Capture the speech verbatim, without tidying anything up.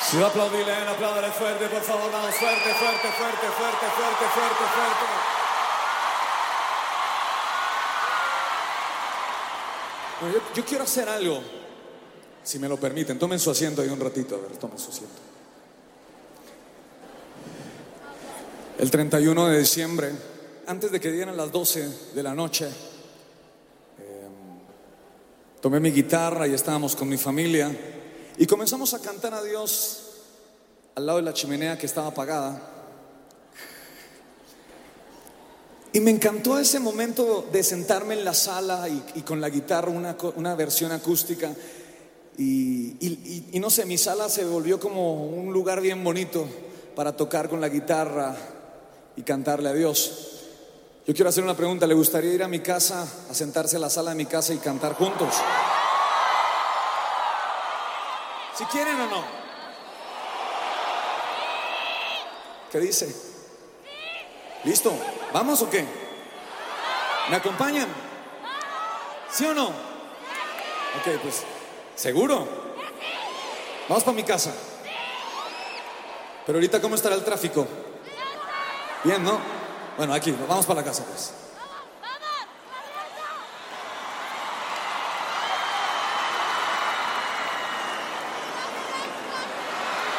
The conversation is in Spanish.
Si va a aplaudirle, apláudale fuerte, por favor, vamos, fuerte, fuerte, fuerte, fuerte, fuerte, fuerte, fuerte. Bueno, yo, yo quiero hacer algo, si me lo permiten. Tomen su asiento ahí un ratito, a ver, tomen su asiento. El treinta y uno de diciembre, antes de que dieran las doce de la noche, eh, tomé mi guitarra y estábamos con mi familia y comenzamos a cantar a Dios al lado de la chimenea que estaba apagada. Y me encantó ese momento de sentarme en la sala y, y con la guitarra, una, una versión acústica. Y, y, y, y no sé, mi sala se volvió como un lugar bien bonito para tocar con la guitarra y cantarle a Dios. Yo quiero hacer una pregunta. ¿Le gustaría ir a mi casa, a sentarse a la sala de mi casa y cantar juntos? ¿Si quieren o no? ¿Qué dice? ¿Listo? ¿Vamos o qué? ¿Me acompañan? ¿Sí o no? Ok, pues, ¿seguro? Vamos para mi casa. Pero ahorita, ¿cómo estará el tráfico? Bien, ¿no? Bueno, aquí, vamos para la casa, pues.